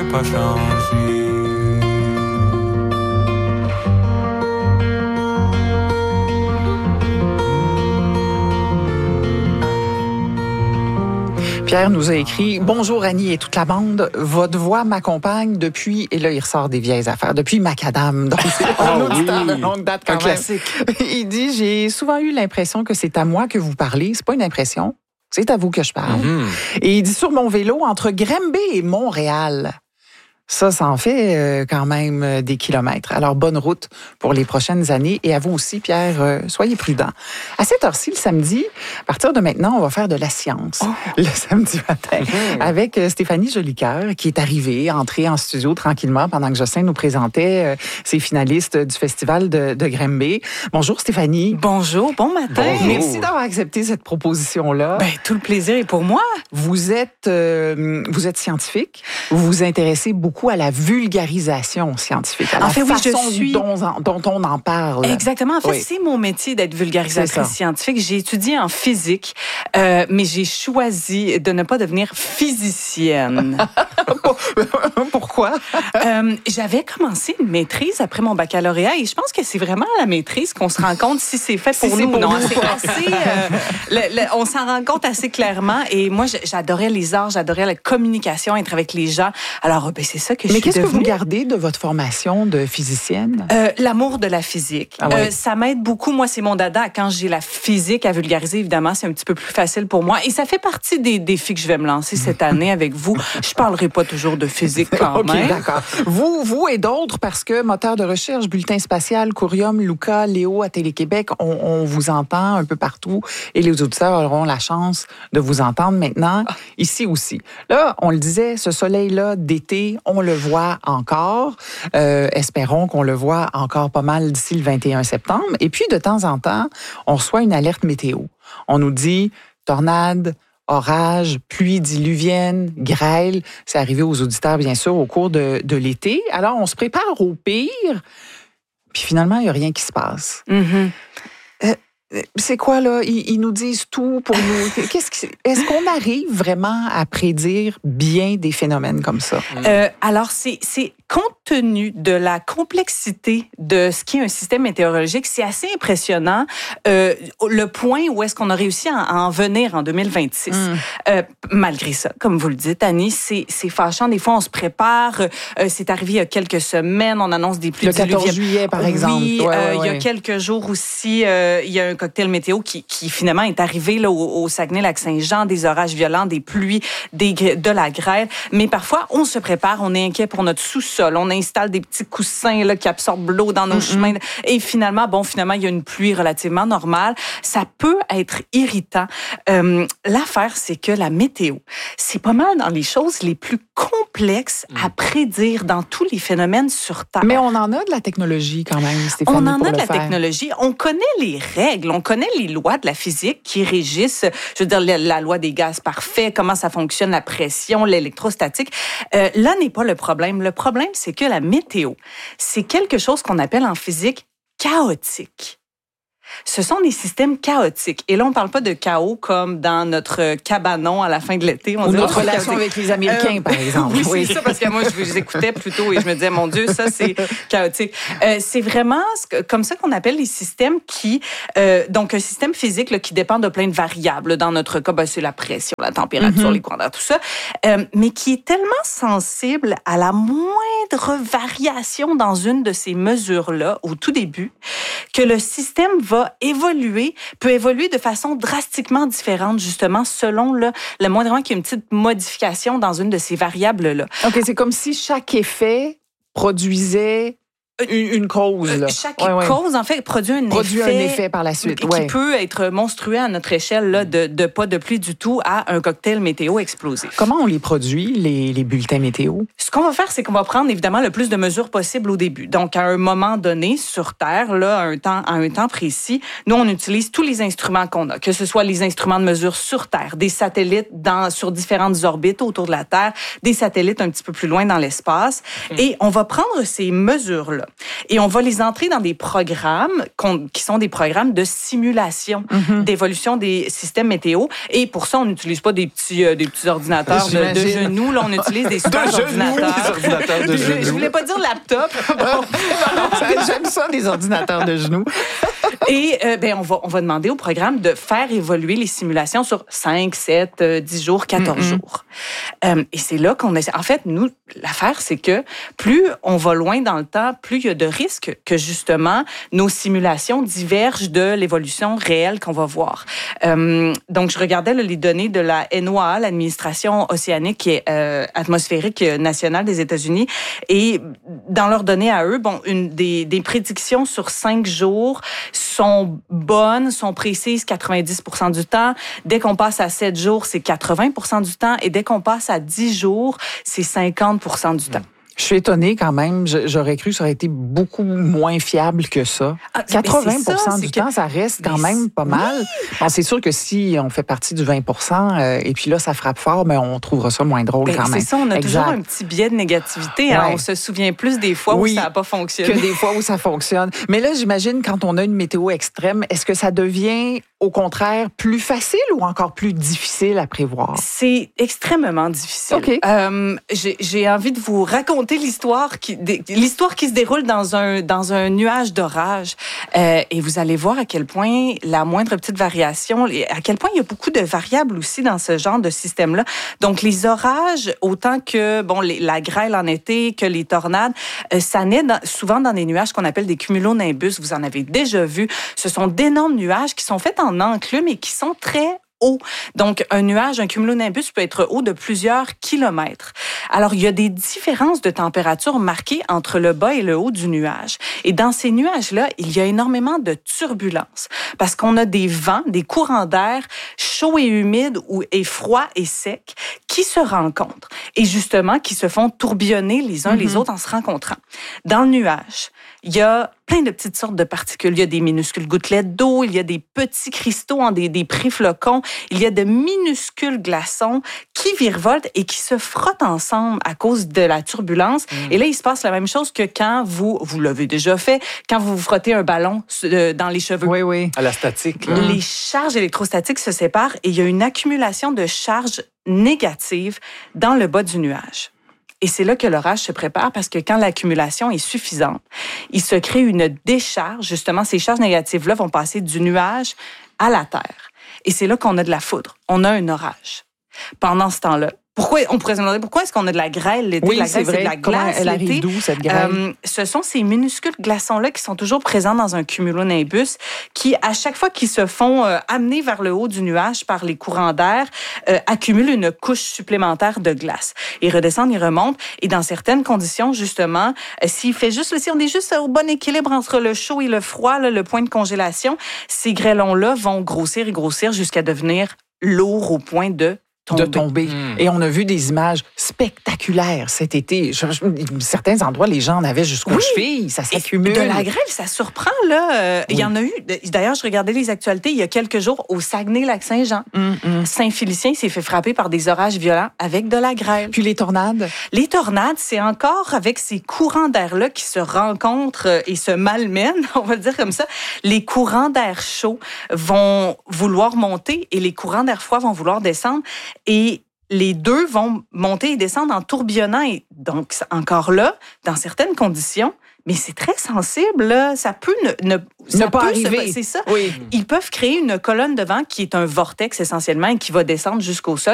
pas changé. Pierre nous a écrit « Bonjour Annie et toute la bande, votre voix m'accompagne depuis... » Et là, il ressort des vieilles affaires. « Depuis Macadam. » Donc, c'est un auditeur de longue date quand même. Classique. Il dit « J'ai souvent eu l'impression que c'est à moi que vous parlez. C'est pas une impression. C'est à vous que je parle. Et il dit « Sur mon vélo, entre Granby et Montréal. » Ça en fait quand même des kilomètres. Alors, bonne route pour les prochaines années. Et à vous aussi, Pierre, soyez prudents. À cette heure-ci, le samedi, à partir de maintenant, on va faire de la science. Le samedi matin, avec Stéphanie Jolicoeur, qui est arrivée, entrée en studio tranquillement pendant que Jocelyn nous présentait ses finalistes du festival de Granby. Bonjour, Stéphanie. Bonjour, bon matin. Bonjour. Merci d'avoir accepté cette proposition-là. Ben, tout le plaisir est pour moi. Vous êtes scientifique. Vous vous intéressez beaucoup à la vulgarisation scientifique, à la façon dont on en parle. Exactement. En fait, oui. C'est mon métier d'être vulgarisatrice scientifique. J'ai étudié en physique, mais j'ai choisi de ne pas devenir physicienne. Pourquoi? J'avais commencé une maîtrise après mon baccalauréat et je pense que c'est vraiment à la maîtrise qu'on se rend compte si c'est fait pour nous ou non. On s'en rend compte assez clairement et moi, j'adorais les arts, j'adorais la communication, être avec les gens. Alors, c'est ça que je suis devenue. Mais qu'est-ce que vous gardez de votre formation de physicienne? L'amour de la physique. Ah oui. Ça m'aide beaucoup. Moi, c'est mon dada. Quand j'ai la physique à vulgariser, évidemment, c'est un petit peu plus facile pour moi. Et ça fait partie des défis que je vais me lancer cette année avec vous. Je parlerai pas toujours de physique quand même. OK, d'accord. Vous et d'autres, parce que moteur de recherche, Bulletin spatial, Curium, Luca, Léo à Télé-Québec, on vous entend un peu partout et les auditeurs auront la chance de vous entendre maintenant, ici aussi. Là, on le disait, ce soleil-là d'été, on le voit encore. Espérons qu'on le voit encore pas mal d'ici le 21 septembre. Et puis, de temps en temps, on reçoit une alerte météo. On nous dit tornade, orage, pluie diluvienne, grêle. C'est arrivé aux auditeurs, bien sûr, au cours de l'été. Alors, on se prépare au pire, puis finalement, il n'y a rien qui se passe. Mm-hmm. C'est quoi, là? Ils nous disent tout pour nous. Est-ce qu'on arrive vraiment à prédire bien des phénomènes comme ça? Alors, c'est compte tenu de la complexité de ce qui est un système météorologique, c'est assez impressionnant le point où est-ce qu'on a réussi à en venir en 2026. Malgré ça, comme vous le dites, Annie, c'est fâchant. Des fois, on se prépare. C'est arrivé il y a quelques semaines, on annonce des pluies diluviennes. Le 14 juillet, par exemple. Oui, il y a quelques jours aussi, il y a un cocktail météo qui finalement est arrivé là, au Saguenay-Lac-Saint-Jean, des orages violents, des pluies, de la grêle. Mais parfois, on se prépare, on est inquiet pour notre sous-sol, on installe des petits coussins là, qui absorbent l'eau dans nos chemins. Et finalement, il y a une pluie relativement normale. Ça peut être irritant. L'affaire, c'est que la météo, c'est pas mal dans les choses les plus complexes à prédire dans tous les phénomènes sur Terre. Mais on en a de la technologie quand même, Stéphanie, on en pour a de le la faire. technologie. On connaît les règles, on connaît les lois de la physique qui régissent, je veux dire, la loi des gaz parfaits, comment ça fonctionne, la pression, l'électrostatique. Là n'est pas le problème. Le problème, c'est que la météo, c'est quelque chose qu'on appelle en physique chaotique. Ce sont des systèmes chaotiques. Et là, on ne parle pas de chaos comme dans notre cabanon à la fin de l'été. Ou notre relation avec les Américains, par exemple. Oui, c'est ça, parce que moi, je vous écoutais plutôt et je me disais, mon Dieu, ça, c'est chaotique. C'est vraiment comme ça qu'on appelle les systèmes donc un système physique là, qui dépend de plein de variables. Dans notre cas, c'est la pression, la température, les courants d'air, tout ça. Mais qui est tellement sensible à la moindre variation dans une de ces mesures-là, au tout début, que le système peut évoluer de façon drastiquement différente, justement, selon le moindrement qu'il y ait une petite modification dans une de ces variables-là. OK, c'est comme si chaque effet produisait une cause. Là. Chaque cause, en fait, produit un effet par la suite. Qui peut être monstrueux à notre échelle là, de pas de pluie du tout à un cocktail météo explosif. Comment on les produit, les bulletins météo? Ce qu'on va faire, c'est qu'on va prendre évidemment le plus de mesures possible au début. Donc, à un moment donné, sur Terre, là, à un temps précis, nous, on utilise tous les instruments qu'on a, que ce soit les instruments de mesure sur Terre, des satellites sur différentes orbites autour de la Terre, des satellites un petit peu plus loin dans l'espace, et on va prendre ces mesures-là. Et on va les entrer dans des programmes qui sont des programmes de simulation d'évolution des systèmes météo. Et pour ça, on n'utilise pas des petits ordinateurs de genoux. Là, on utilise des super ordinateurs. Je voulais pas dire laptop. J'aime ça, des ordinateurs de genoux. Et on va demander au programme de faire évoluer les simulations sur 5, 7, 10 jours, 14 jours. Et c'est là qu'on essaie. En fait, nous, l'affaire, c'est que plus on va loin dans le temps, plus il y a de risques que, justement, nos simulations divergent de l'évolution réelle qu'on va voir. Donc, je regardais les données de la NOAA, l'administration océanique et atmosphérique nationale des États-Unis. Et dans leurs données à eux, des prédictions sur 5 jours sont bonnes, sont précises 90% du temps. Dès qu'on passe à 7 jours, c'est 80% du temps. Et dès qu'on passe à 10 jours, c'est 50% du temps. Je suis étonnée quand même. J'aurais cru que ça aurait été beaucoup moins fiable que ça. 80% du temps, ça reste quand même pas mal. Bon, c'est sûr que si on fait partie du 20%, et puis là, ça frappe fort, mais on trouvera ça moins drôle quand même. C'est ça, on a toujours un petit biais de négativité. Ouais. Hein? On se souvient plus des fois où ça n'a pas fonctionné. Que des fois où ça fonctionne. Mais là, j'imagine, quand on a une météo extrême, est-ce que ça devient, au contraire, plus facile ou encore plus difficile à prévoir? C'est extrêmement difficile. Okay. J'ai envie de vous raconter l'histoire qui se déroule dans un nuage d'orage. Et vous allez voir à quel point la moindre petite variation, à quel point il y a beaucoup de variables aussi dans ce genre de système-là. Donc, les orages, autant que la grêle en été, que les tornades, ça naît souvent dans des nuages qu'on appelle des cumulonimbus. Vous en avez déjà vu. Ce sont d'énormes nuages qui sont faits en enclume et qui sont très haut. Donc, un cumulonimbus peut être haut de plusieurs kilomètres. Alors, il y a des différences de température marquées entre le bas et le haut du nuage. Et dans ces nuages-là, il y a énormément de turbulences parce qu'on a des vents, des courants d'air chauds et humides et froids et secs qui se rencontrent et justement qui se font tourbillonner les uns les autres en se rencontrant. Dans le nuage, il y a plein de petites sortes de particules. Il y a des minuscules gouttelettes d'eau, il y a des petits cristaux en des pré-flocons, il y a de minuscules glaçons qui virevoltent et qui se frottent ensemble à cause de la turbulence. Et là, il se passe la même chose que quand vous l'avez déjà fait, quand vous frottez un ballon dans les cheveux. Oui, oui. À la statique. Là. Les charges électrostatiques se séparent et il y a une accumulation de charges négatives dans le bas du nuage. Et c'est là que l'orage se prépare parce que quand l'accumulation est suffisante, il se crée une décharge. Justement, ces charges négatives-là vont passer du nuage à la terre. Et c'est là qu'on a de la foudre. On a un orage. Pendant ce temps-là, on pourrait se demander pourquoi est-ce qu'on a de la grêle l'été? Oui, la grêle, c'est de la glace elle arrive l'été. d'où, cette grêle? Ce sont ces minuscules glaçons-là qui sont toujours présents dans un cumulonimbus qui, à chaque fois qu'ils se font amener vers le haut du nuage par les courants d'air, accumulent une couche supplémentaire de glace. Ils redescendent, ils remontent. Et dans certaines conditions, justement, si on est juste au bon équilibre entre le chaud et le froid, là, le point de congélation, ces grêlons-là vont grossir et grossir jusqu'à devenir lourds au point de tomber. Et on a vu des images spectaculaires cet été. Certains endroits, les gens en avaient jusqu'aux chevilles. Ça s'accumule. De la grêle, ça surprend, là. Il y en a eu. D'ailleurs, je regardais les actualités il y a quelques jours au Saguenay-Lac-Saint-Jean. Saint-Félicien s'est fait frapper par des orages violents avec de la grêle. Puis les tornades? Les tornades, c'est encore avec ces courants d'air-là qui se rencontrent et se malmènent, on va le dire comme ça. Les courants d'air chaud vont vouloir monter et les courants d'air froid vont vouloir descendre. Et les deux vont monter et descendre en tourbillonnant. Et donc, encore là, dans certaines conditions, mais c'est très sensible, là. Ça peut ne pas arriver. C'est ça. Oui. Ils peuvent créer une colonne de vent qui est un vortex essentiellement et qui va descendre jusqu'au sol.